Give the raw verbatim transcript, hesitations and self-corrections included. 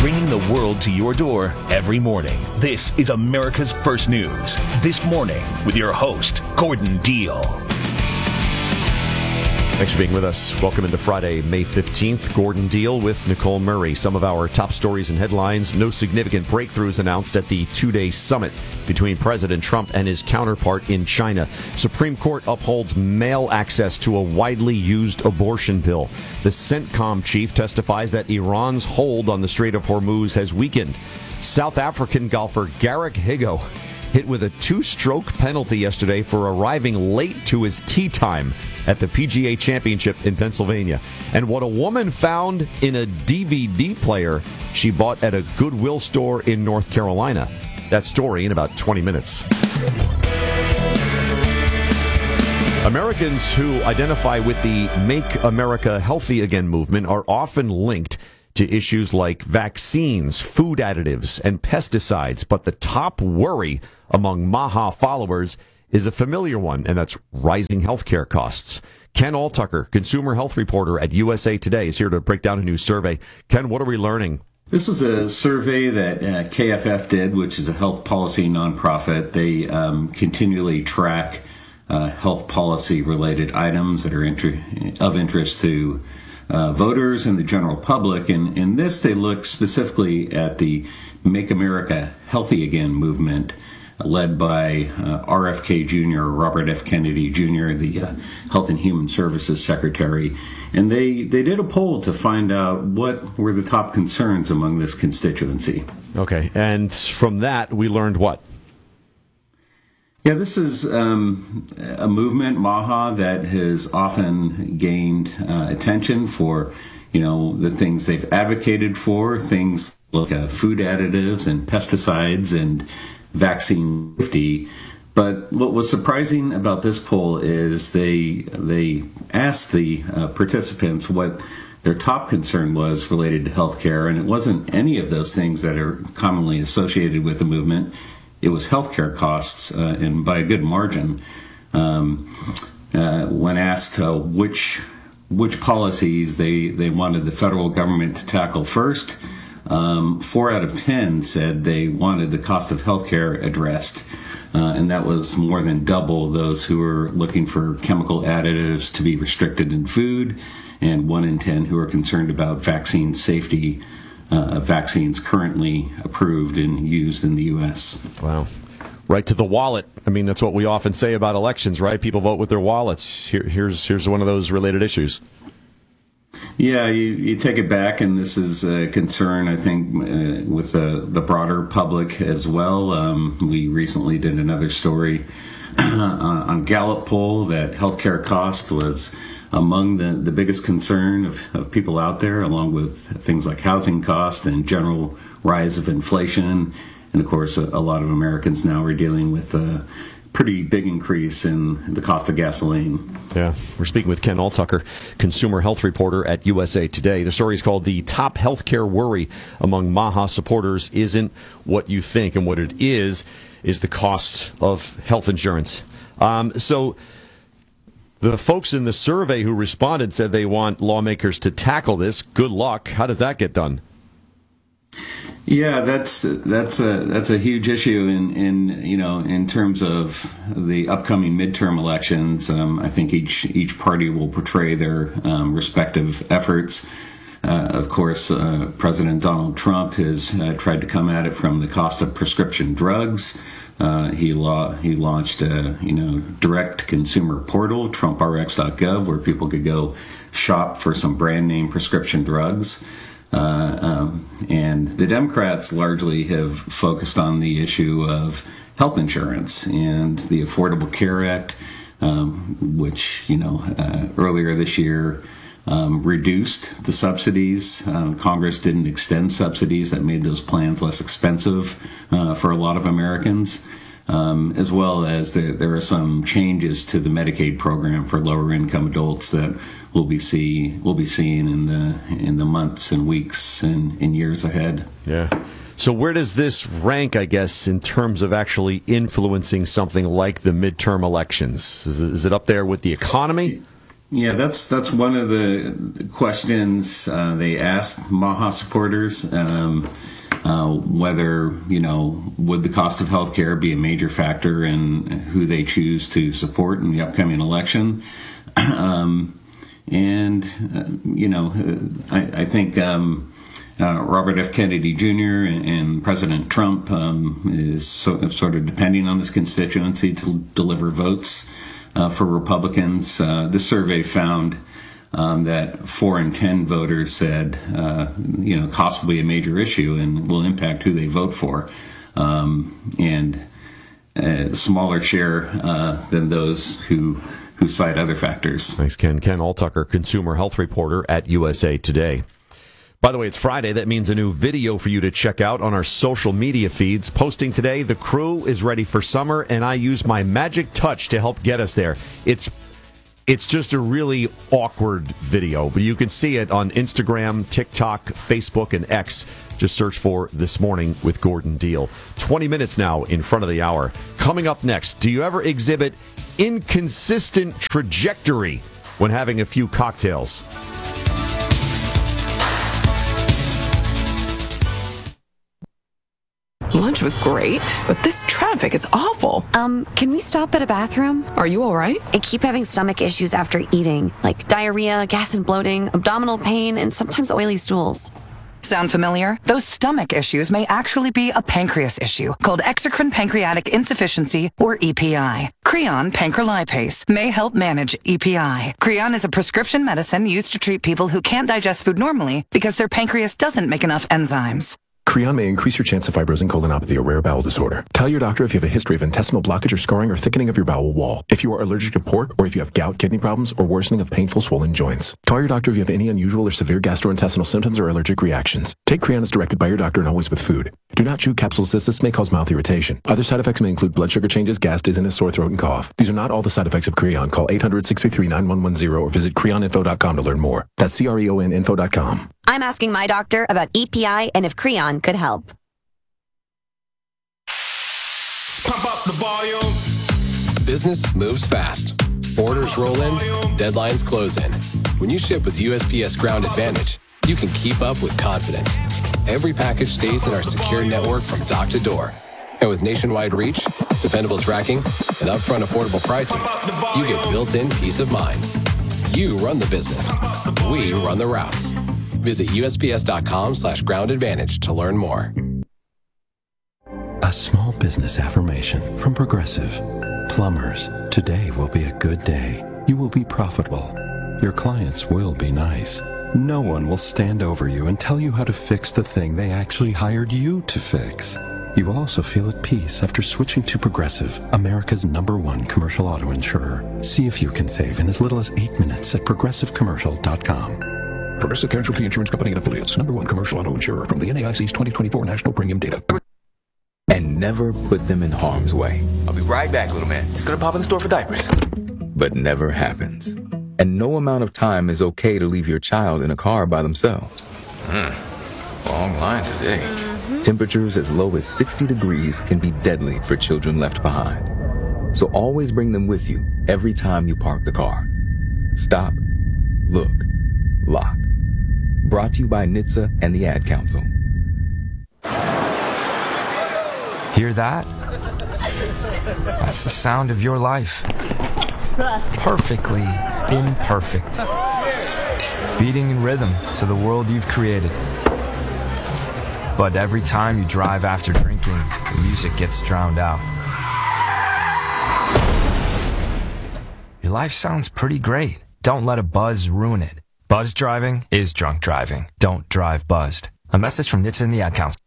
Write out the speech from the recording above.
bringing the world to your door every morning. This is America's First News. This Morning with your host, Gordon Deal. Thanks for being with us. Welcome into Friday, May fifteenth. Gordon Deal with Nicole Murray. Some of our top stories and headlines. No significant breakthroughs announced at the two-day summit between President Trump and his counterpart in China. Supreme Court upholds male access to a widely used abortion bill. The CENTCOM chief testifies that Iran's hold on the Strait of Hormuz has weakened. South African golfer Garrick Higgo hit with a two-stroke penalty yesterday for arriving late to his tee time at the P G A Championship in Pennsylvania. And what a woman found in a D V D player she bought at a Goodwill store in North Carolina. That story in about twenty minutes. Americans who identify with the Make America Healthy Again movement are often linked to issues like vaccines, food additives, and pesticides. But the top worry among MAHA followers is a familiar one, and that's rising healthcare costs. Ken Alltucker, consumer health reporter at U S A Today, is here to break down a new survey. Ken, what are we learning? This is a survey that uh, K F F did, which is a health policy nonprofit. They um, continually track uh, health policy-related items that are inter- of interest to Uh, voters and the general public. And in this, they look specifically at the Make America Healthy Again movement, uh, led by uh, R F K Junior, Robert F. Kennedy Junior, the uh, Health and Human Services Secretary. And they, they did a poll to find out what were the top concerns among this constituency. Okay, and from that, we learned what? Yeah, this is um, a movement, MAHA, that has often gained uh, attention for, you know, the things they've advocated for, things like uh, food additives and pesticides and vaccine safety. But what was surprising about this poll is they they asked the uh, participants what their top concern was related to healthcare, and it wasn't any of those things that are commonly associated with the movement. It was healthcare costs, uh, and by a good margin. Um, uh, when asked uh, which which policies they, they wanted the federal government to tackle first, um, four out of ten said they wanted the cost of healthcare addressed, uh, and that was more than double those who were looking for chemical additives to be restricted in food, and one in ten who are concerned about vaccine safety. Uh, vaccines currently approved and used in the U S. Wow. Right to the wallet. I mean, that's what we often say about elections, right? People vote with their wallets. Here, here's here's one of those related issues. Yeah, you, you take it back, and this is a concern, I think, uh, with the, the broader public as well. Um, we recently did another story on Gallup poll that healthcare cost was among the, the biggest concern of, of people out there, along with things like housing cost and general rise of inflation. And of course, a, a lot of Americans now are dealing with a pretty big increase in the cost of gasoline. Yeah, we're speaking with Ken Alltucker, consumer health reporter at U S A Today. The story is called "The Top Healthcare Worry Among MAHA Supporters Isn't What You Think," and what it is, is the cost of health insurance. Um, so, the folks in the survey who responded said they want lawmakers to tackle this. Good luck. How does that get done? Yeah, that's that's a that's a huge issue in, in you know in terms of the upcoming midterm elections. Um, I think each each party will portray their um, respective efforts. Uh, of course, uh, President Donald Trump has uh, tried to come at it from the cost of prescription drugs. Uh, he law, he launched a you know direct consumer portal, Trump R X dot gov, where people could go shop for some brand name prescription drugs. Uh, um, and the Democrats largely have focused on the issue of health insurance and the Affordable Care Act, um, which you know uh, earlier this year um, reduced the subsidies. Um, Congress didn't extend subsidies that made those plans less expensive uh, for a lot of Americans, um, as well as there, there are some changes to the Medicaid program for lower income adults that we'll be see we'll be seeing in the in the months and weeks and, and years ahead. Yeah. So where does this rank, I guess, in terms of actually influencing something like the midterm elections? Is it, is it up there with the economy? Yeah, that's that's one of the questions uh, they asked Maha supporters. Um, uh, whether, you know, would the cost of healthcare be a major factor in who they choose to support in the upcoming election? um, and, uh, you know, I, I think um, uh, Robert F. Kennedy Junior and, and President Trump um, is so, sort of depending on this constituency to deliver votes uh, for Republicans. Uh, this survey found Um, that four in ten voters said, uh, you know, cost will be a major issue and will impact who they vote for, um, and a smaller share uh, than those who who cite other factors. Thanks, Ken. Ken Alltucker, consumer health reporter at U S A Today. By the way, it's Friday. That means a new video for you to check out on our social media feeds. Posting today, the crew is ready for summer, and I use my magic touch to help get us there. It's It's just a really awkward video, but you can see it on Instagram, TikTok, Facebook, and X. Just search for This Morning with Gordon Deal. twenty minutes now in front of the hour. Coming up next, do you ever exhibit inconsistent trajectory when having a few cocktails? Lunch was great, but this traffic is awful. Um, can we stop at a bathroom? Are you all right? I keep having stomach issues after eating, like diarrhea, gas and bloating, abdominal pain, and sometimes oily stools. Sound familiar? Those stomach issues may actually be a pancreas issue called exocrine pancreatic insufficiency, or E P I. Creon pancrelipase may help manage E P I. Creon is a prescription medicine used to treat people who can't digest food normally because their pancreas doesn't make enough enzymes. Creon may increase your chance of fibrosing colonopathy, a rare bowel disorder. Tell your doctor if you have a history of intestinal blockage or scarring or thickening of your bowel wall, if you are allergic to pork, or if you have gout, kidney problems, or worsening of painful swollen joints. Call your doctor if you have any unusual or severe gastrointestinal symptoms or allergic reactions. Take Creon as directed by your doctor and always with food. Do not chew capsules as this may cause mouth irritation. Other side effects may include blood sugar changes, gas, dizziness, sore throat, and cough. These are not all the side effects of Creon. Call eight hundred, six three three, nine one one zero or visit creon info dot com to learn more. That's C R E O N info dot com. I'm asking my doctor about E P I and if Creon could help. Pump up the volume. Business moves fast. Orders roll in, deadlines close in. When you ship with U S P S Ground Advantage, you can keep up with confidence. Every package stays in our secure network from dock to door. And with nationwide reach, dependable tracking, and upfront affordable pricing, you get built-in peace of mind. You run the business. We run the routes. Visit U S P S dot com slash ground advantage to learn more. A small business affirmation from Progressive. Plumbers, today will be a good day. You will be profitable. Your clients will be nice. No one will stand over you and tell you how to fix the thing they actually hired you to fix. You will also feel at peace after switching to Progressive, America's number one commercial auto insurer. See if you can save in as little as eight minutes at progressive commercial dot com. Progressive Casualty Insurance Company and Affiliates, number one commercial auto insurer from the N A I C's twenty twenty-four National Premium Data. And never put them in harm's way. I'll be right back, little man. Just gonna pop in the store for diapers. But never happens. And no amount of time is okay to leave your child in a car by themselves. Hmm. Long line today. Mm-hmm. Temperatures as low as sixty degrees can be deadly for children left behind. So always bring them with you every time you park the car. Stop, look, lock. Brought to you by N H T S A and the Ad Council. Hear that? That's the sound of your life. Perfectly imperfect. Beating in rhythm to the world you've created. But every time you drive after drinking, the music gets drowned out. Your life sounds pretty great. Don't let a buzz ruin it. Buzz driving is drunk driving. Don't drive buzzed. A message from N H T S A and the Ad Council.